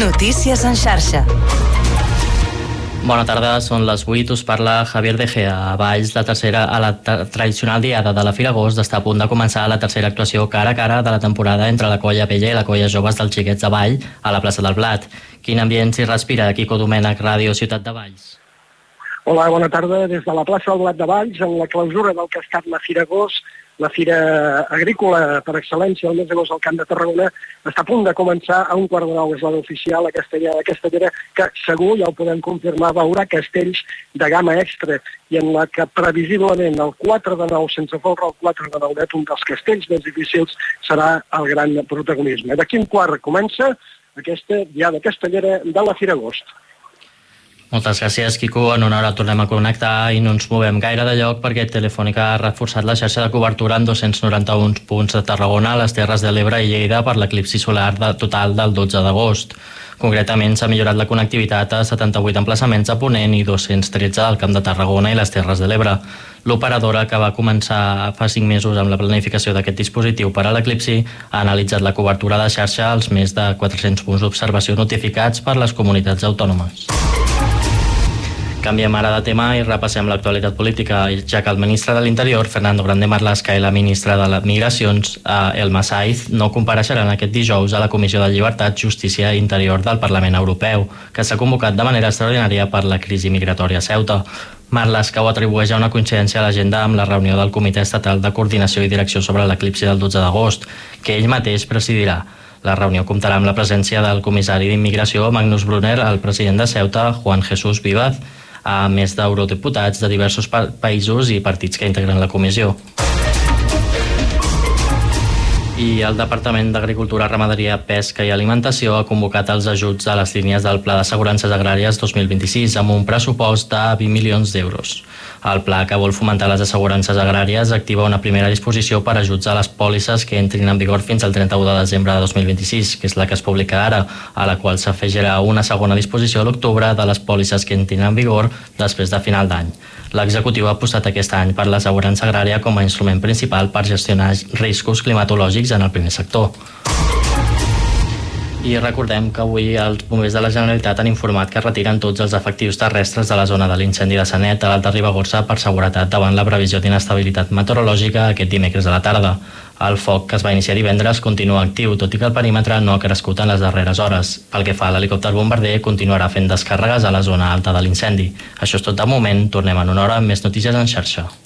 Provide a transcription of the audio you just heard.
Notícies en xarxa. Bona tarda, són les 8, us parla Javier De Gea. A Valls, la tradicional diada de la Fira Agost està a punt de començar la tercera actuació cara a cara de la temporada entre la colla vella i la colla joves dels Xiquets de Vall a la plaça del Blat. Quin ambient s'hi respira? Quico Domènech, Ràdio Ciutat de Valls. Hola, bona tarda. Des de la plaça del Blat de Valls, en la clausura del que ha estat la Fira Agost, la fira agrícola per excel·lència del mes d'agost al Camp de Tarragona, està a punt de començar a 8:45, és l'hora oficial, aquesta llera que segur, ja ho podem confirmar, veurà castells de gamma extra i en la que previsiblement el 4 de 9, sense folre, el 4 de 9 net, un dels castells més difícils, serà el gran protagonisme. D'aquí un quart comença aquesta diada castellera de la Fira Agost. Moltes gràcies, Quico. En una hora tornem a connectar i no ens movem gaire de lloc perquè Telefònica ha reforçat la xarxa de cobertura en 291 punts de Tarragona, les Terres de l'Ebre i Lleida per l'eclipsi solar total del 12 d'agost. Concretament, s'ha millorat la connectivitat a 78 emplaçaments a Ponent i 213 al Camp de Tarragona i les Terres de l'Ebre. L'operadora, que va començar fa 5 mesos amb la planificació d'aquest dispositiu per a l'eclipsi, ha analitzat la cobertura de xarxa als més de 400 punts d'observació notificats per les comunitats autònomes. Canviem ara de tema i repassem l'actualitat política, ja que el ministre de l'Interior, Fernando Grande Marlaska, i la ministra de les Migracions, Elma Saiz, no compareixeran aquest dijous a la Comissió de Llibertat, Justícia i Interior del Parlament Europeu, que s'ha convocat de manera extraordinària per la crisi migratòria a Ceuta. Marlaska ho atribueix a una coincidència a l'agenda amb la reunió del Comitè Estatal de Coordinació i Direcció sobre l'eclipsi del 12 d'agost, que ell mateix presidirà. La reunió comptarà amb la presència del comissari d'Immigració, Magnus Brunner, el president de Ceuta, Juan Jesús Vivaz, a més d'eurodiputats de diversos països i partits que integren la comissió. I el Departament d'Agricultura, Ramaderia, Pesca i Alimentació ha convocat els ajuts a les línies del Pla d'Assegurances Agràries 2026 amb un pressupost de 20 milions d'euros. El pla, que vol fomentar les assegurances agràries, activa una primera disposició per ajuts a les pòlisses que entrin en vigor fins al 31 de desembre de 2026, que és la que es publica ara, a la qual s'afegirà una segona disposició a l'octubre de les pòlisses que entrin en vigor després de final d'any. L'executiu ha apostat aquest any per l'assegurança agrària com a instrument principal per gestionar riscos climatològics en el primer sector. I recordem que avui els bombers de la Generalitat han informat que retiren tots els efectius terrestres de la zona de l'incendi de Sanet a l'Alta Ribagorça per seguretat davant la previsió d'inestabilitat meteorològica aquest dimecres a la tarda. El foc, que es va iniciar divendres, continua actiu, tot i que el perímetre no ha crescut en les darreres hores. Pel que fa a l'helicòpter bombarder, continuarà fent descàrregues a la zona alta de l'incendi. Això és tot de moment. Tornem en una hora amb més notícies en xarxa.